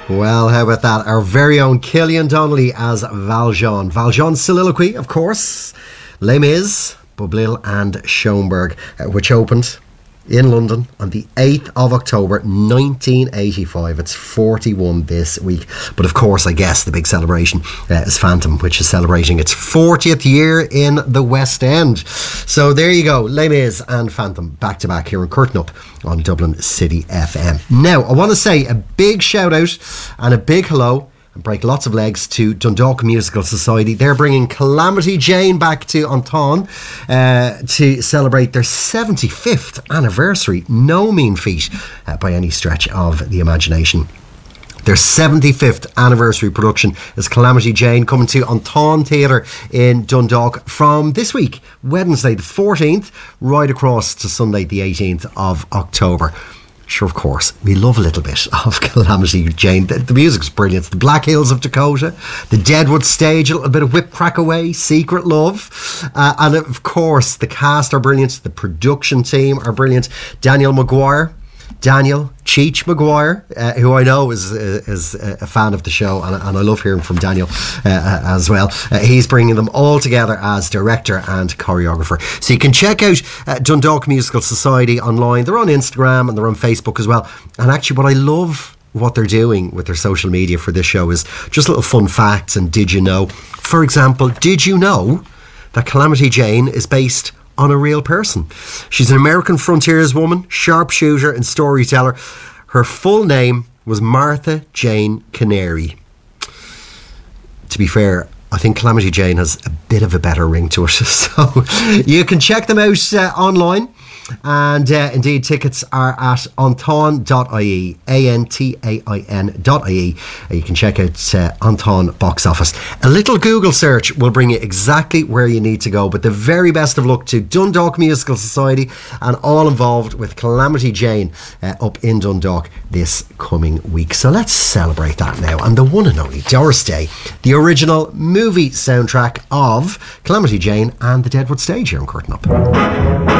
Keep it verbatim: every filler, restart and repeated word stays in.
Well, how about that? Our very own Cillian Donnelly as Valjean. Valjean's soliloquy, of course. Les Mis, Boublil and Schoenberg, uh, which opened in London on the eighth of October nineteen eighty-five. It's forty-one this week. But of course, I guess the big celebration uh, is Phantom, which is celebrating its fortieth year in the West End. So there you go, Les Mis and Phantom back to back here in Curtain Up on Dublin City F M. Now, I want to say a big shout out and a big hello and break lots of legs to Dundalk Musical Society. They're bringing Calamity Jane back to Anton uh, to celebrate their seventy-fifth anniversary. No mean feat uh, by any stretch of the imagination. Their seventy-fifth anniversary production is Calamity Jane, coming to Anton Theatre in Dundalk from this week, Wednesday the fourteenth, right across to Sunday the eighteenth of October. Sure, of course, we love a little bit of Calamity Jane. The, the music's brilliant. The Black Hills of Dakota, the Deadwood Stage, a little bit of Whip Crack Away, Secret Love. Uh, and of course, the cast are brilliant. The production team are brilliant. Daniel Maguire, Daniel Cheech Maguire, uh, who I know is is a fan of the show, and, and I love hearing from Daniel uh, as well. Uh, he's bringing them all together as director and choreographer. So you can check out uh, Dundalk Musical Society online. They're on Instagram and they're on Facebook as well. And actually, what I love what they're doing with their social media for this show is just little fun facts and did you know. For example, did you know that Calamity Jane is based on a real person? She's an American frontierswoman, sharpshooter and storyteller. Her full name was Martha Jane Canary. To be fair, I think Calamity Jane has a bit of a better ring to it. So you can check them out uh, online. And uh, indeed, tickets are at anton dot I E, A N T A I N dot I E. Uh, you can check out uh, Anton Box Office. A little Google search will bring you exactly where you need to go. But the very best of luck to Dundalk Musical Society and all involved with Calamity Jane uh, up in Dundalk this coming week. So let's celebrate that now. And the one and only Doris Day, the original movie soundtrack of Calamity Jane and the Deadwood Stage here in Curtain Up.